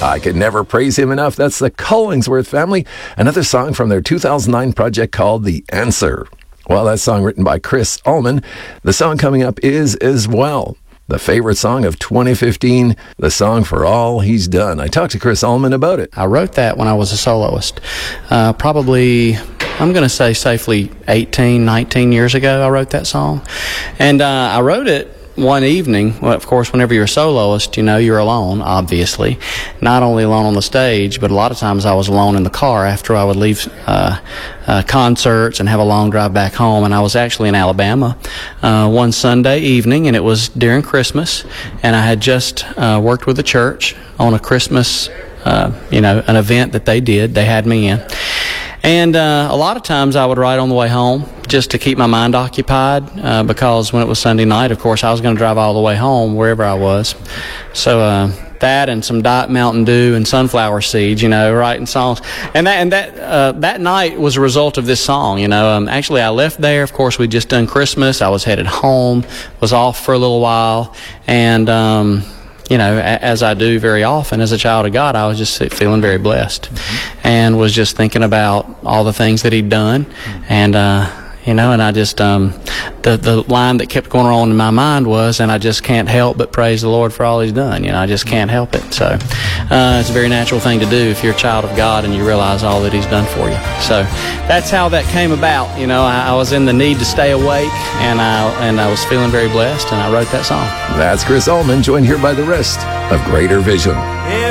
I could never praise him enough. That's the Collingsworth Family. Another song from their 2009 project called The Answer. Well, that song written by Chris Allman. The song coming up is As Well, the favorite song of 2015, the song for all he's done. I talked to Chris Allman about it. I wrote that when I was a soloist. Probably, I'm going to say safely 18, 19 years ago I wrote that song. And I wrote it one evening. Well, of course, whenever you're a soloist, you're alone, obviously. Not only alone on the stage, but a lot of times I was alone in the car after I would leave concerts and have a long drive back home. And I was actually in Alabama one Sunday evening, and it was during Christmas. And I had just worked with the church on a Christmas, an event that they did. They had me in. And a lot of times I would write on the way home just to keep my mind occupied because when it was Sunday night, of course, I was going to drive all the way home wherever I was. So that and some Diet Mountain Dew and sunflower seeds, writing songs. And that night was a result of this song. Actually, I left there. Of course, we'd just done Christmas. I was headed home, was off for a little while, and as I do very often as a child of God, I was just feeling very blessed and was just thinking about all the things that he'd done. And, and I just, the line that kept going on in my mind was, and I just can't help but praise the Lord for all he's done. I just can't help it. So, it's a very natural thing to do if you're a child of God and you realize all that he's done for you. So that's how that came about. I was in the need to stay awake, and I was feeling very blessed, and I wrote that song. That's Chris Allman, joined here by the rest of Greater Vision.